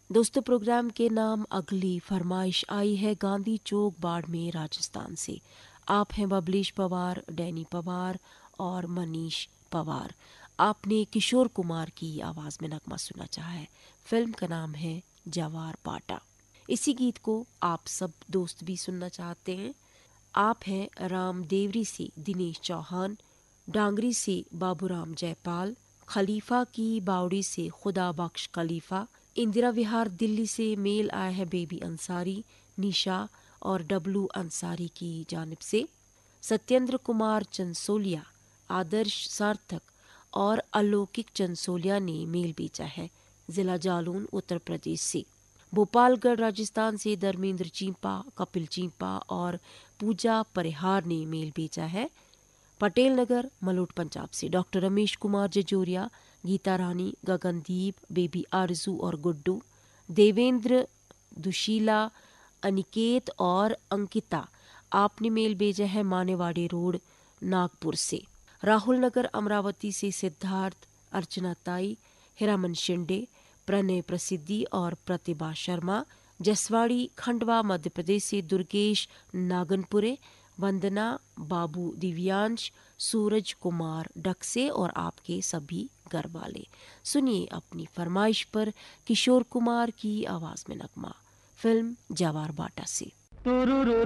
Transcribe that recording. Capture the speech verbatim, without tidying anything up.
दोस्तों, प्रोग्राम के नाम अगली फरमाइश आई है गांधी चौक बाड़मेर राजस्थान से। आप हैं बबलीश पवार, डैनी पवार और मनीष पवार। आपने किशोर कुमार की आवाज में नगमा सुना चाहा है। फिल्म का नाम है जवार बाटा। इसी गीत को आप सब दोस्त भी सुनना चाहते हैं। आप हैं राम देवरी से दिनेश चौहान, डांगरी से बाबूराम जयपाल, खलीफा की बावड़ी से खुदा बख्श खलीफा, इंदिरा विहार दिल्ली से मेल आया है बेबी अंसारी, निशा और डब्लू अंसारी की जानिब से। सत्येंद्र कुमार चंसोलिया, आदर्श सार्थक और अलौकिक चंसोलिया ने मेल भेजा है जिला जालौन उत्तर प्रदेश से। भोपालगढ़ राजस्थान से धर्मेंद्र चींपा, कपिल चींपा और पूजा परिहार ने मेल भेजा है। पटेल नगर मलोट पंजाब से डॉक्टर रमेश कुमार जजोरिया, गीता रानी, गगनदीप, बेबी आरजू और गुड्डू, देवेंद्र, दुशीला, अनिकेत और अंकिता। आपने मेल भेजा है मानेवाड़ी रोड नागपुर से। राहुल नगर अमरावती से सिद्धार्थ, अर्चना ताई, हिरामन शिंदे, प्रणय प्रसिद्धि और प्रतिभा शर्मा। जसवाड़ी खंडवा मध्य प्रदेश से दुर्गेश नागनपुरे, वंदना, बाबू दिव्यांश, सूरज कुमार डकसे और आपके सभी घर वाले। सुनिए अपनी फरमाइश पर किशोर कुमार की आवाज में नगमा, फिल्म जवार बाटा से।